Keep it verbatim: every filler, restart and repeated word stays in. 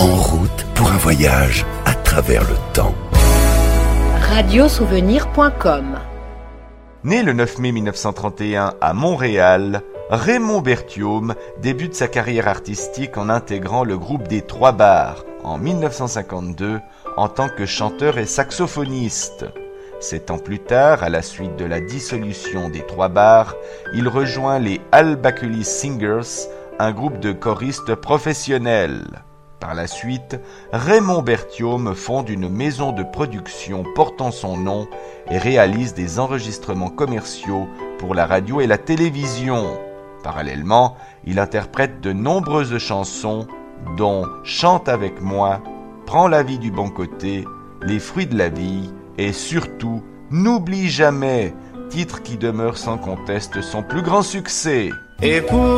en route pour un voyage à travers le temps. radio souvenir point com. Né le neuf mai mille neuf cent trente et un à Montréal, Raymond Berthiaume débute sa carrière artistique en intégrant le groupe des Trois Bars en mille neuf cent cinquante-deux en tant que chanteur et saxophoniste. Sept ans plus tard, à la suite de la dissolution des Trois Bars, il rejoint les Al Baculis Singers, un groupe de choristes professionnels. Par la suite, Raymond Berthiaume fonde une maison de production portant son nom et réalise des enregistrements commerciaux pour la radio et la télévision. Parallèlement, il interprète de nombreuses chansons, dont « Chante avec moi »,« Prends la vie du bon côté »,« Les fruits de la vie » et surtout « N'oublie jamais », titre qui demeure sans conteste son plus grand succès. Et pour